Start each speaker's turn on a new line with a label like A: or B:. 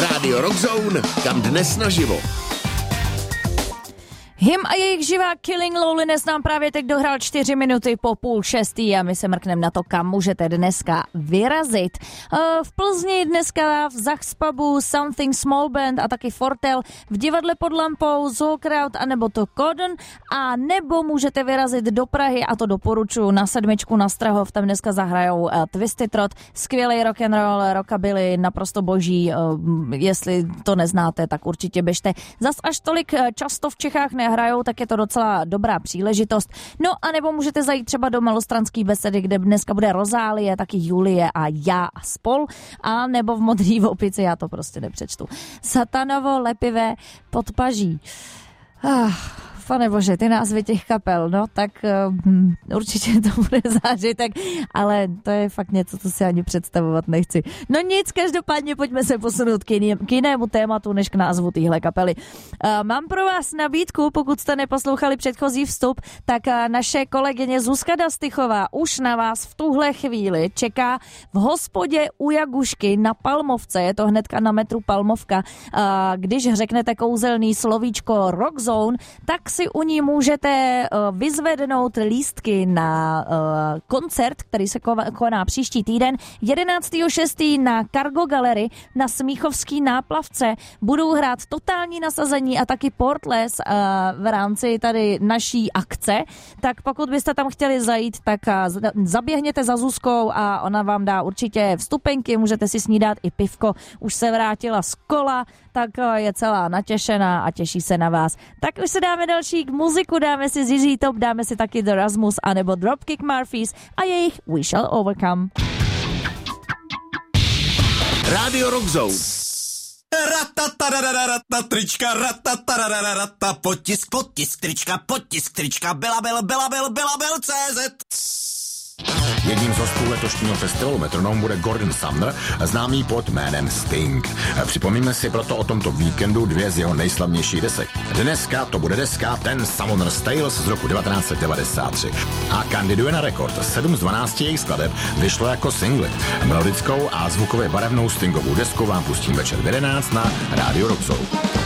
A: Rádio Rockzone, kam dnes naživo.
B: Him a jejich živá Killing Loneliness nám právě teď dohrál 4 minuty po 5:30 a my se mrkneme na to, kam můžete dneska vyrazit. V Plzni dneska v Zachs pubu Something Small Band a taky Fortel, v divadle pod lampou Zookraut a nebo to Cordon, a nebo můžete vyrazit do Prahy, a to doporučuji, na 7 na Strahov, tam dneska zahrajou Twisted Trot, skvělý rock and roll, rockabilly, naprosto boží, jestli to neznáte, tak určitě běžte. Zas až tolik často v Čechách nehrajou, tak je to docela dobrá příležitost. No a nebo můžete zajít třeba do Malostranský besedy, kde dneska bude Rozálie, taky Julie a já a spol, a nebo v Modrý opici, já to prostě nepřečtu. Satanovo lepivé podpaží. Pane bože, ty názvy těch kapel, no tak určitě to bude zážitek, ale to je fakt něco, co si ani představovat nechci. No nic, každopádně pojďme se posunout k jinému tématu, než k názvu téhle kapely. Mám pro vás nabídku, pokud jste neposlouchali předchozí vstup, tak naše kolegyně Zuzka Dastychová už na vás v tuhle chvíli čeká v hospodě u Jagušky na Palmovce, je to hnedka na metru Palmovka. Když řeknete kouzelný slovíčko Rockzone, tak si u ní můžete vyzvednout lístky na koncert, který se koná příští týden 11.6. na Cargo Gallery na Smíchovský náplavce. Budou hrát Totální nasazení a taky Portless v rámci tady naší akce. Tak pokud byste tam chtěli zajít, tak zaběhněte za Zuzkou a ona vám dá určitě vstupenky, můžete si snídat i pivko. Už se vrátila z kola, tak je celá natěšená a těší se na vás. Tak už se dáme další k muziku, dáme si ZZ Top, dáme si taky The Rasmus anebo Dropkick Murphys a jejich We Shall Overcome.
A: Rádio Rockzone.
C: Trička, potisk, trička, Bela, CZ.
D: Jedním z hostů letošního festivalu Metronom bude Gordon Sumner, známý pod jménem Sting. Připomíme si proto o tomto víkendu 2 z jeho nejslavnějších desek. Dneska to bude deska Ten Summoner's Tales z roku 1993 a kandiduje na rekord. 7 z 12 jejich skladeb vyšlo jako singly. Melodickou a zvukově barevnou Stingovou desku vám pustím večer v 11 na Rádio Rockzone.